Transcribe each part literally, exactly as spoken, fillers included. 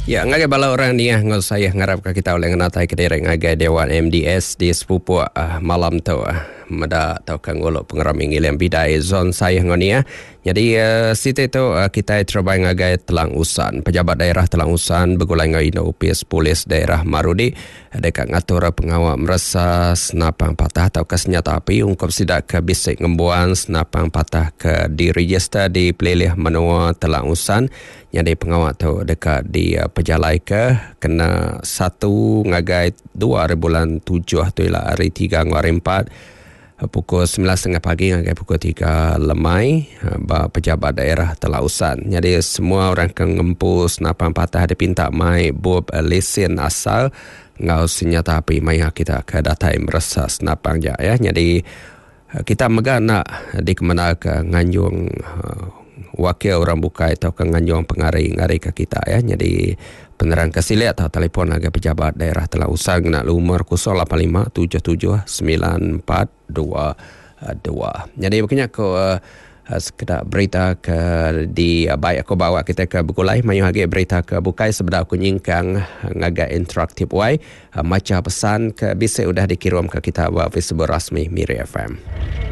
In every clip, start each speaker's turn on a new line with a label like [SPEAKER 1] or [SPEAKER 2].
[SPEAKER 1] Ya, ngagai bala orang ni ah ngol saya ngarap ka kita oleh nganatai kedere ngagai Dewan M D S di sepupu uh, malam tu ah mada tau kang ngolo pengerami ngilem bidai zon saya ngoni ah. Jadi uh, site tu uh, kita terbaik ngagai Telang Usan. Pejabat daerah Telang Usan begulai ngai no Upis Polis daerah Marudi dekat ngatur pengawal merasa senapang patah atau ke senjata api ungkap sidak ke bisik ngembuan senapang patah ke diregister di pelilih menua Telang Usan. Jadi pengawal tu dekat di uh, pejalai ke kena satu ngagai dua bulan tujuh tu ialah hari tiga hari empat pukul sembilan tiga puluh pagi ngagai pukul tiga lemai ba pejabat daerah Telang Usan. Jadi semua orang yang ngempus senapang patah dipinta mai buat uh, lesen asal ngau senjata api mai kita ke datai merasa senapang ja ya. Jadi uh, kita megah nak dikemenal ke nganjung uh, wakil orang bukai atau ke nganjung pengarai ngari ke kita ya. Jadi penerang kesilia atau telefon agak pejabat daerah Telang Usan nak lumur kosong lapan lima tujuh tujuh sembilan empat dua dua. Jadi bukannya aku uh, sekedar berita ke di uh, baik aku bawa kita ke Begulai mayu hagi berita ke bukai sebedak aku nyingkang ngaga interaktif wai uh, macam pesan ke bisa sudah dikirim ke kita wa Facebook rasmi Miri F M.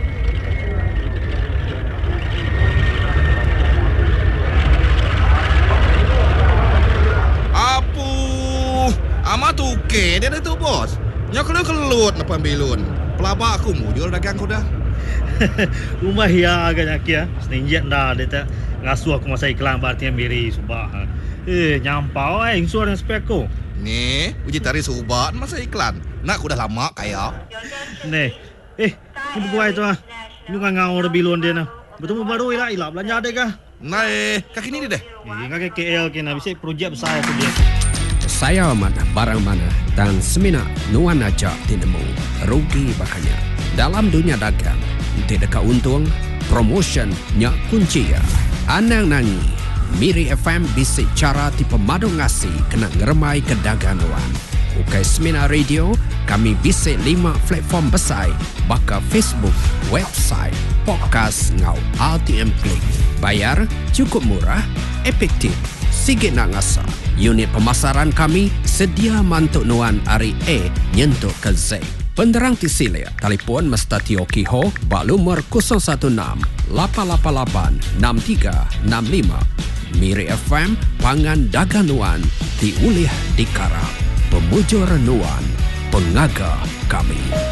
[SPEAKER 2] Ama tu ke dia tu bos. Nya kalau kelut napan bilun. Pelaba aku mu jual dagang kau dah.
[SPEAKER 3] Rumah ya agak ya. Senjat dah dia tak ngasuh aku masa iklan berarti Miri subah. Eh nyampau eh insuran spek aku.
[SPEAKER 2] Ni, uji tarik subat masa iklan. Nak aku dah lama kaya.
[SPEAKER 3] Nih. Eh, ni buai tu ah. Ni kan ngau dah bilun dia nah. Betul baru ila ila belanja deh kah?
[SPEAKER 2] Nah, eh, kaki ni deh.
[SPEAKER 3] Eh, ngake K L kena bisa projek besar tu dia.
[SPEAKER 1] Saya mana, barang mana dan semina nuan aja tinemu rugi bakanya. Dalam dunia dagang, tidak untung, promotion nya kunci ya. Anang nangi, Miri F M bisik cara tipe madu ngasi kena ngeremai ke dagangan. Ukai semina radio, kami bisik lima platform besar, baka Facebook, website, podcast ngau R T M Klik. Bayar cukup murah, efektif. Sigit nak ngasa. Unit pemasaran kami sedia mantuk nuan hari A nyentuk ke Z. Penderang tisilia, telefon Mesta Tioki Ho, bak lumur kosong satu enam lapan lapan lapan enam tiga enam lima. Miri F M, pangan dagang nuan, diulih dikarang. Pemujur nuan, pengaga kami.